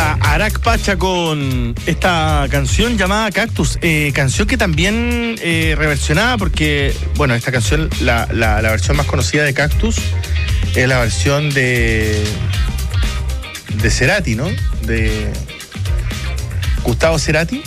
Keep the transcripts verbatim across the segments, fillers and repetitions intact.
a Arak Pacha con esta canción llamada Cactus, eh, canción que también eh, reversionada, porque, bueno, esta canción, la, la, la versión más conocida de Cactus es la versión de de Cerati, ¿no? De Gustavo Cerati.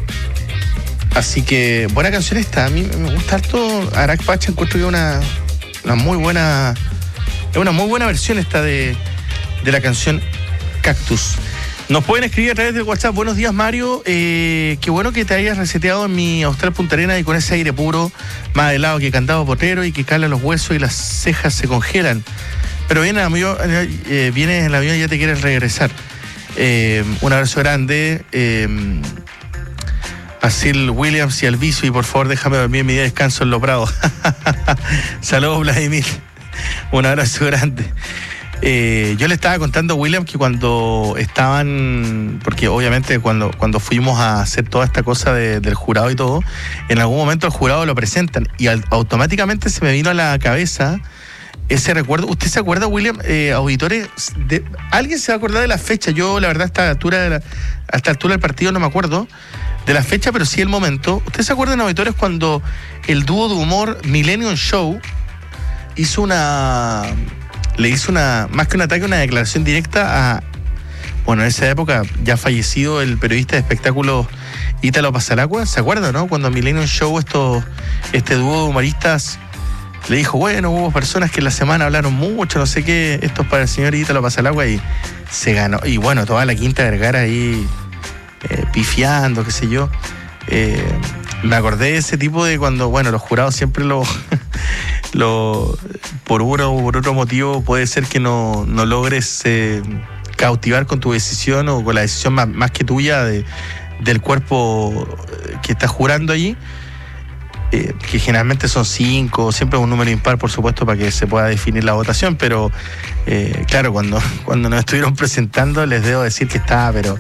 Así que buena canción esta, a mí me gusta harto Arak Pacha, encuentro que es una, una muy buena, es una muy buena versión esta de, de la canción Cactus. Nos pueden escribir a través del WhatsApp. Buenos días, Mario. Eh, qué bueno que te hayas reseteado en mi Austral Punta Arenas y con ese aire puro, más helado que candado potero y que cala los huesos y las cejas se congelan. Pero viene el avión, eh, vienes en el avión y ya te quieres regresar. Eh, un abrazo grande eh, a Sil Williams y al Viso, y por favor déjame dormir mi día de descanso en Los Prados. Saludos, Vladimir. Un abrazo grande. Eh, yo le estaba contando a William que cuando estaban, porque obviamente cuando, cuando fuimos a hacer toda esta cosa de, del jurado y todo, en algún momento el jurado lo presentan y al, automáticamente se me vino a la cabeza ese recuerdo. ¿Usted se acuerda, William, eh, auditores? De, ¿Alguien se va a acordar de la fecha? Yo, la verdad, a esta altura, de la, a esta altura del partido no me acuerdo de la fecha, pero sí el momento. ¿Ustedes se acuerdan, auditores, cuando el dúo de humor Millennium Show hizo una... le hizo una, más que un ataque, una declaración directa a, bueno, en esa época ya fallecido el periodista de espectáculos Ítalo Pasalacua? ¿Se acuerdan, no? Cuando Millennium Show, esto, este dúo de humoristas le dijo, bueno, hubo personas que en la semana hablaron mucho, no sé qué, esto es para el señor Ítalo Pasalacua, y se ganó. Y bueno, toda la Quinta Vergara ahí eh, pifiando, qué sé yo. Eh, me acordé de ese tipo de cuando, bueno, los jurados siempre lo... Lo, por uno o por otro motivo puede ser que no, no logres eh, cautivar con tu decisión o con la decisión más, más que tuya de, del cuerpo que estás jurando allí, eh, que generalmente son cinco, siempre es un número impar, por supuesto, para que se pueda definir la votación, pero eh, claro, cuando, cuando nos estuvieron presentando les debo decir que estaba, pero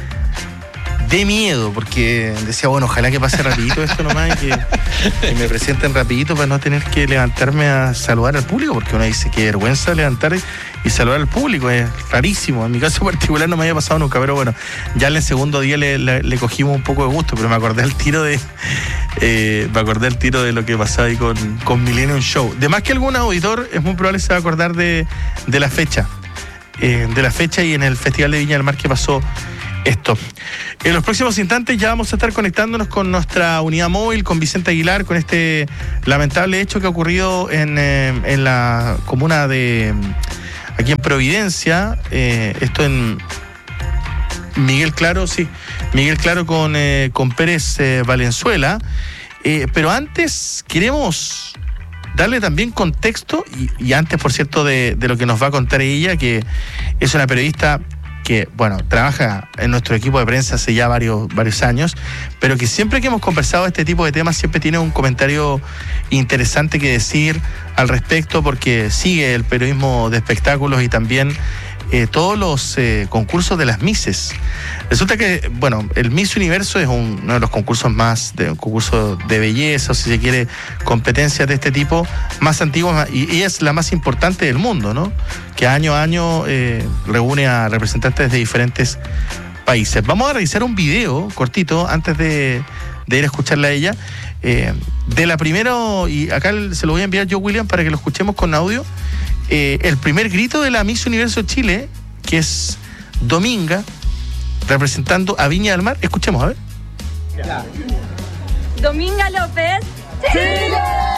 de miedo, porque decía, bueno, ojalá que pase rapidito esto nomás y que, que me presenten rapidito para no tener que levantarme a saludar al público, porque uno dice, qué vergüenza levantar y saludar al público, es rarísimo. En mi caso particular no me había pasado nunca, pero bueno, ya en el segundo día le, le, le cogimos un poco de gusto, pero me acordé al tiro de eh, me acordé al tiro de lo que pasaba ahí con, con Millennium Show. De más que algún auditor es muy probable se va a acordar de, de la fecha, eh, de la fecha y en el Festival de Viña del Mar que pasó esto. En los próximos instantes ya vamos a estar conectándonos con nuestra unidad móvil, con Vicente Aguilar, con este lamentable hecho que ha ocurrido en, eh, en la comuna de, aquí en Providencia, eh, esto en Miguel Claro, sí, Miguel Claro con, eh, con Pérez eh, Valenzuela, eh, pero antes queremos darle también contexto, y, y antes, por cierto, de, de lo que nos va a contar ella, que es una periodista que, bueno, trabaja en nuestro equipo de prensa hace ya varios, varios años, pero que siempre que hemos conversado este tipo de temas siempre tiene un comentario interesante que decir al respecto, porque sigue el periodismo de espectáculos y también eh, todos los eh, concursos de las Misses. Resulta que, bueno, el Miss Universo es un, uno de los concursos más, de un concurso de belleza, o si se quiere, competencias de este tipo, más antiguos, y, y es la más importante del mundo, ¿no? Que año a año eh, reúne a representantes de diferentes países. Vamos a revisar un video cortito antes de, de ir a escucharla a ella, eh, de la primera, y acá se lo voy a enviar yo, William, para que lo escuchemos con audio, eh, el primer grito de la Miss Universo Chile, que es Dominga, representando a Viña del Mar. Escuchemos, a ver. Ya. Dominga López, Chile.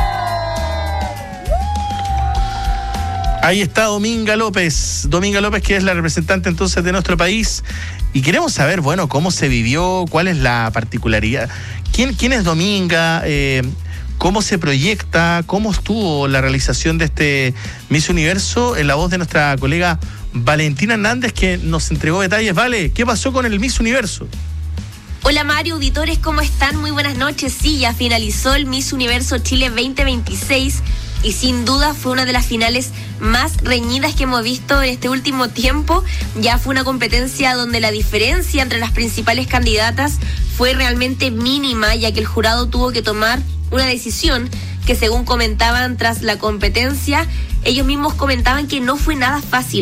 Ahí está Dominga López. Dominga López, que es la representante entonces de nuestro país. Y queremos saber, bueno, cómo se vivió, cuál es la particularidad. ¿Quién, quién es Dominga? Eh, ¿Cómo se proyecta? ¿Cómo estuvo la realización de este Miss Universo? En la voz de nuestra colega Valentina Hernández, que nos entregó detalles. Vale, ¿qué pasó con el Miss Universo? Hola Mario, auditores, ¿cómo están? Muy buenas noches. Sí, ya finalizó el Miss Universo Chile veinte veintiséis y sin duda fue una de las finales más reñidas que hemos visto en este último tiempo. Ya fue una competencia donde la diferencia entre las principales candidatas fue realmente mínima, ya que el jurado tuvo que tomar una decisión que, según comentaban tras la competencia, ellos mismos comentaban que no fue nada fácil.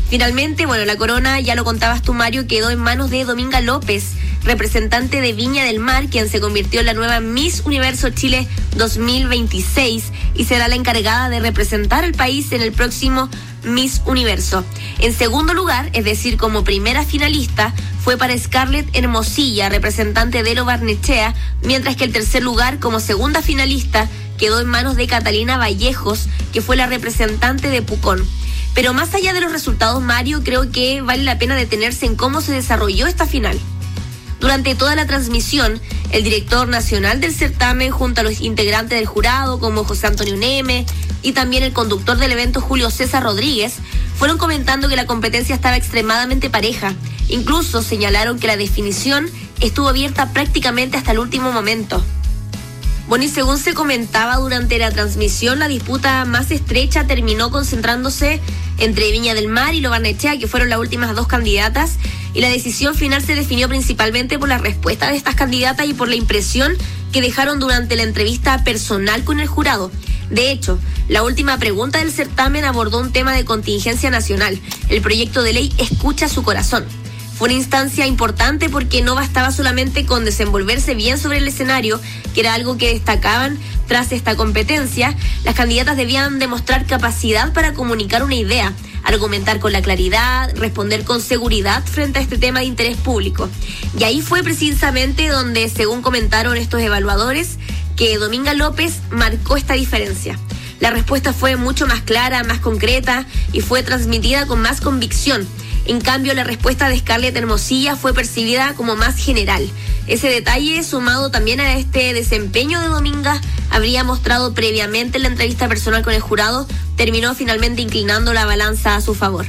Finalmente, bueno, la corona, ya lo contabas tú, Mario, quedó en manos de Dominga López, representante de Viña del Mar, quien se convirtió en la nueva Miss Universo Chile dos mil veintiséis y será la encargada de representar al país en el próximo Miss Universo. En segundo lugar, es decir, como primera finalista, fue para Scarlett Hermosilla, representante de Lo Barnechea, mientras que el tercer lugar, como segunda finalista, quedó en manos de Catalina Vallejos, que fue la representante de Pucón. Pero más allá de los resultados, Mario, creo que vale la pena detenerse en cómo se desarrolló esta final. Durante toda la transmisión, el director nacional del certamen, junto a los integrantes del jurado, como José Antonio Neme, y también el conductor del evento, Julio César Rodríguez, fueron comentando que la competencia estaba extremadamente pareja. Incluso señalaron que la definición estuvo abierta prácticamente hasta el último momento. Bueno, y según se comentaba durante la transmisión, la disputa más estrecha terminó concentrándose entre Viña del Mar y Lo Barnechea, que fueron las últimas dos candidatas, y la decisión final se definió principalmente por la respuesta de estas candidatas y por la impresión que dejaron durante la entrevista personal con el jurado. De hecho, la última pregunta del certamen abordó un tema de contingencia nacional, el proyecto de ley Escucha su Corazón. Fue una instancia importante porque no bastaba solamente con desenvolverse bien sobre el escenario, que era algo que destacaban tras esta competencia. Las candidatas debían demostrar capacidad para comunicar una idea, argumentar con la claridad, responder con seguridad frente a este tema de interés público. Y ahí fue precisamente donde, según comentaron estos evaluadores, que Dominga López marcó esta diferencia. La respuesta fue mucho más clara, más concreta y fue transmitida con más convicción. En cambio, la respuesta de Scarlett Hermosilla fue percibida como más general. Ese detalle, sumado también a este desempeño de Dominga, habría mostrado previamente en la entrevista personal con el jurado, terminó finalmente inclinando la balanza a su favor.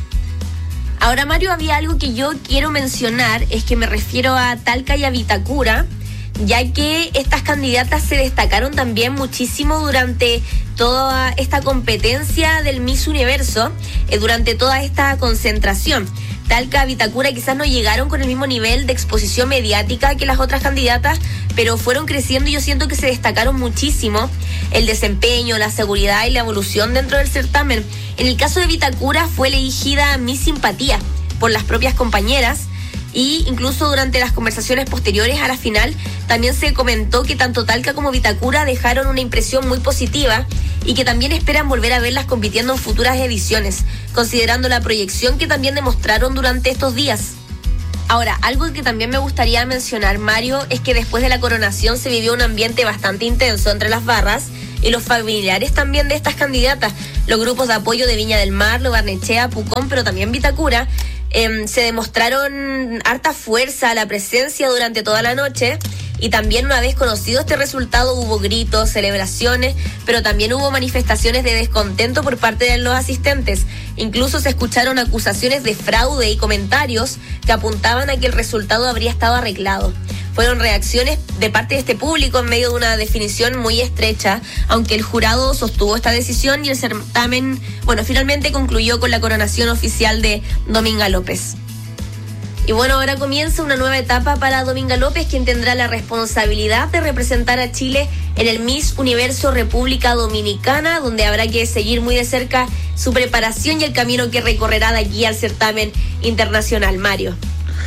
Ahora, Mario, había algo que yo quiero mencionar, es que me refiero a Talca y a Vitacura, ya que estas candidatas se destacaron también muchísimo durante toda esta competencia del Miss Universo, eh, durante toda esta concentración. Talca, Vitacura quizás no llegaron con el mismo nivel de exposición mediática que las otras candidatas, pero fueron creciendo y yo siento que se destacaron muchísimo el desempeño, la seguridad y la evolución dentro del certamen. En el caso de Vitacura fue elegida Miss Simpatía por las propias compañeras, y incluso durante las conversaciones posteriores a la final también se comentó que tanto Talca como Vitacura dejaron una impresión muy positiva y que también esperan volver a verlas compitiendo en futuras ediciones, considerando la proyección que también demostraron durante estos días. Ahora, algo que también me gustaría mencionar, Mario, es que después de la coronación se vivió un ambiente bastante intenso entre las barras y los familiares también de estas candidatas. Los grupos de apoyo de Viña del Mar, Lo Barnechea, Pucón, pero también Vitacura, Eh, se demostraron harta fuerza, la presencia durante toda la noche, y también una vez conocido este resultado hubo gritos, celebraciones, pero también hubo manifestaciones de descontento por parte de los asistentes. Incluso se escucharon acusaciones de fraude y comentarios que apuntaban a que el resultado habría estado arreglado. Fueron reacciones de parte de este público en medio de una definición muy estrecha, aunque el jurado sostuvo esta decisión y el certamen, bueno, finalmente concluyó con la coronación oficial de Dominga López. Y bueno, ahora comienza una nueva etapa para Dominga López, quien tendrá la responsabilidad de representar a Chile en el Miss Universo República Dominicana, donde habrá que seguir muy de cerca su preparación y el camino que recorrerá de aquí al certamen internacional. Mario.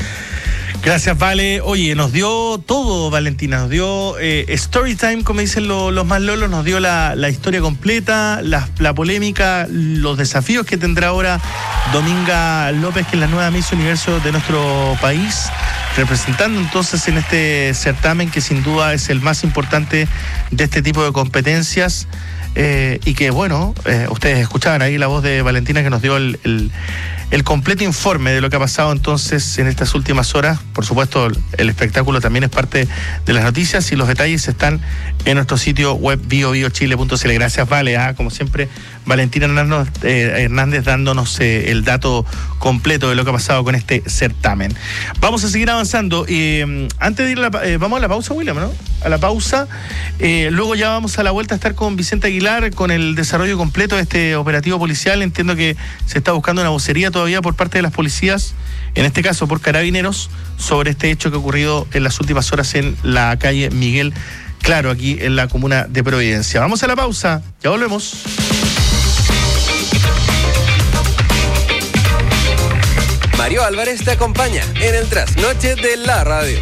Gracias, Vale. Oye, nos dio todo, Valentina. Nos dio eh, story time, como dicen lo, los más lolos. Nos dio la, la historia completa, la, la polémica, los desafíos que tendrá ahora Dominga López, que es la nueva Miss Universo de nuestro país, representando entonces en este certamen que sin duda es el más importante de este tipo de competencias. Eh, y que bueno, eh, ustedes escuchaban ahí la voz de Valentina, que nos dio el, el, el completo informe de lo que ha pasado entonces en estas últimas horas. Por supuesto, el espectáculo también es parte de las noticias y los detalles están en nuestro sitio web bio bio chile punto c l. Gracias, Vale. Ah, como siempre, Valentina Hernández, eh, Hernández dándonos eh, el dato completo de lo que ha pasado con este certamen. Vamos a seguir avanzando. Eh, antes de ir a la, eh, vamos a la pausa, William, ¿no? A la pausa. Eh, luego ya vamos a la vuelta a estar con Vicente Aguilar con el desarrollo completo de este operativo policial. Entiendo que se está buscando una vocería todavía por parte de las policías, en este caso por Carabineros, sobre este hecho que ha ocurrido en las últimas horas en la calle Miguel Claro, aquí en la comuna de Providencia. Vamos a la pausa, ya volvemos. Mario Álvarez te acompaña en el trasnoche de la radio.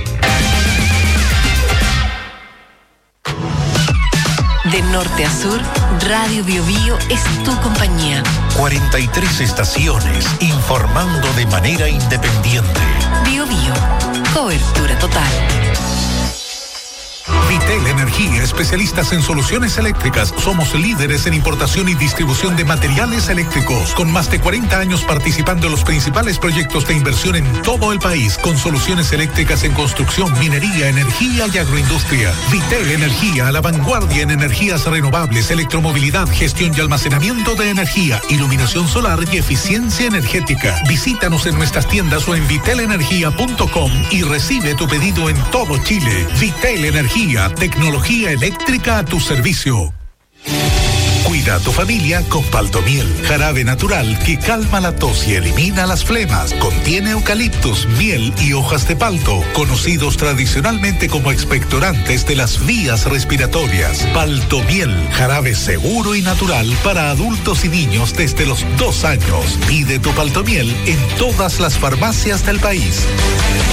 De norte a sur, Radio Bio Bio es tu compañía. cuarenta y tres estaciones informando de manera independiente. Bio Bio, cobertura total. Vitel Energía, especialistas en soluciones eléctricas. Somos líderes en importación y distribución de materiales eléctricos, con más de cuarenta años participando en los principales proyectos de inversión en todo el país, con soluciones eléctricas en construcción, minería, energía y agroindustria. Vitel Energía, a la vanguardia en energías renovables, electromovilidad, gestión y almacenamiento de energía, iluminación solar y eficiencia energética. Visítanos en nuestras tiendas o en vitel energía punto com y recibe tu pedido en todo Chile. Vitel Energía, tecnología eléctrica a tu servicio. Cuida a tu familia con Paltomiel, jarabe natural que calma la tos y elimina las flemas. Contiene eucaliptus, miel y hojas de palto, conocidos tradicionalmente como expectorantes de las vías respiratorias. Paltomiel, jarabe seguro y natural para adultos y niños desde los dos años. Pide tu Paltomiel en todas las farmacias del país.